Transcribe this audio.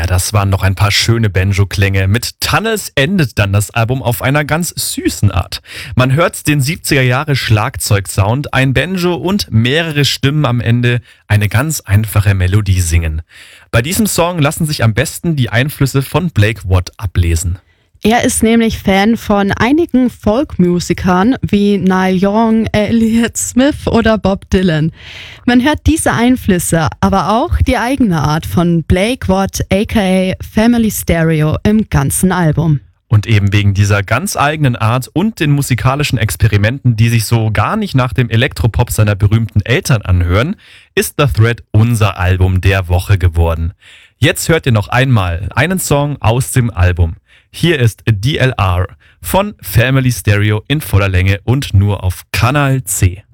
Ja, das waren noch ein paar schöne Banjo-Klänge. Mit Tunnels endet dann das Album auf einer ganz süßen Art. Man hört den 70er Jahre Schlagzeugsound, ein Banjo und mehrere Stimmen am Ende eine ganz einfache Melodie singen. Bei diesem Song lassen sich am besten die Einflüsse von Blake Watt ablesen. Er ist nämlich Fan von einigen Folkmusikern wie Neil Young, Elliott Smith oder Bob Dylan. Man hört diese Einflüsse, aber auch die eigene Art von Blake Watt aka Family Stereo im ganzen Album. Und eben wegen dieser ganz eigenen Art und den musikalischen Experimenten, die sich so gar nicht nach dem Elektropop seiner berühmten Eltern anhören, ist The Thread unser Album der Woche geworden. Jetzt hört ihr noch einmal einen Song aus dem Album. Hier ist DLR von Family Stereo in voller Länge und nur auf Kanal C.